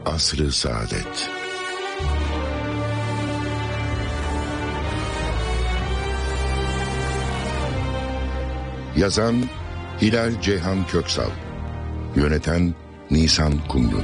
Asr-ı Saadet. Yazan Hilal Ceyhan Köksal, yöneten Nisan Kumru.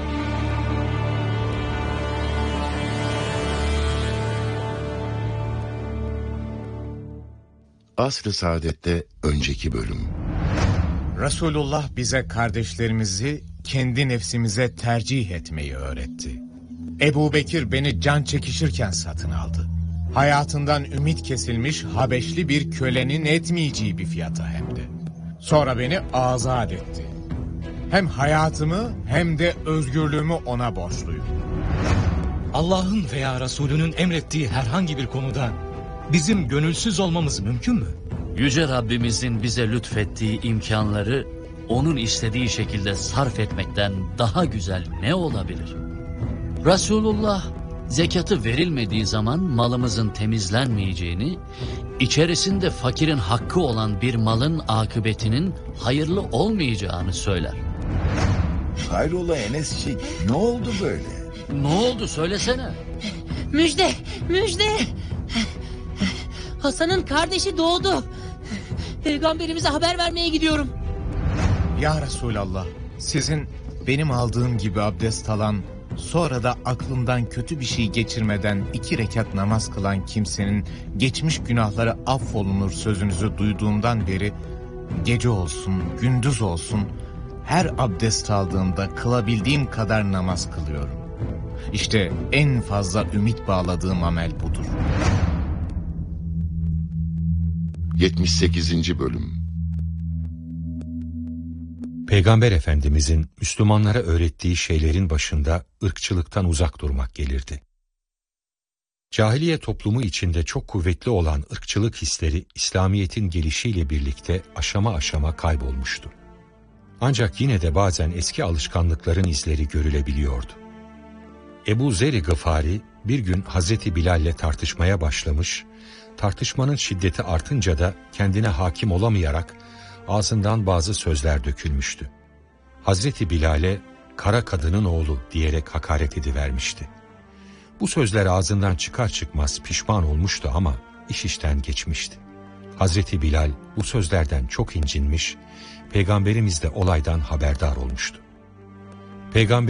Asr-ı Saadet'te önceki bölüm. Resulullah bize kardeşlerimizi kendi nefsimize tercih etmeyi öğretti. Ebu Bekir beni can çekişirken satın aldı. Hayatından ümit kesilmiş Habeşli bir kölenin etmeyeceği bir fiyata hem de. Sonra beni azat etti. Hem hayatımı hem de özgürlüğümü ona borçluyum. Allah'ın veya Resulünün emrettiği herhangi bir konuda bizim gönülsüz olmamız mümkün mü? Yüce Rabbimizin bize lütfettiği imkanları onun istediği şekilde sarf etmekten daha güzel ne olabilir? Resulullah zekatı verilmediği zaman malımızın temizlenmeyeceğini, içerisinde fakirin hakkı olan bir malın akıbetinin hayırlı olmayacağını söyler. Hayrola Enesçik, ne oldu böyle? Ne oldu söylesene. Müjde, müjde. Hasan'ın kardeşi doğdu. Peygamberimize haber vermeye gidiyorum. Ya Resulallah, sizin benim aldığım gibi abdest alan, sonra da aklından kötü bir şey geçirmeden 2 rekat namaz kılan kimsenin geçmiş günahları affolunur sözünüzü duyduğumdan beri gece olsun, gündüz olsun her abdest aldığımda kılabildiğim kadar namaz kılıyorum. İşte en fazla ümit bağladığım amel budur. 78. Bölüm. Peygamber Efendimizin Müslümanlara öğrettiği şeylerin başında ırkçılıktan uzak durmak gelirdi. Cahiliye toplumu içinde çok kuvvetli olan ırkçılık hisleri İslamiyet'in gelişiyle birlikte aşama aşama kaybolmuştu. Ancak yine de bazen eski alışkanlıkların izleri görülebiliyordu. Ebu Zer-i Gıfari bir gün Hazreti Bilal'le tartışmaya başlamış, tartışmanın şiddeti artınca da kendine hakim olamayarak ağzından bazı sözler dökülmüştü. Hazreti Bilal'e kara kadının oğlu diyerek hakaret edivermişti. Bu sözler ağzından çıkar çıkmaz pişman olmuştu ama iş işten geçmişti. Hazreti Bilal bu sözlerden çok incinmiş, Peygamberimiz de olaydan haberdar olmuştu. Peygamber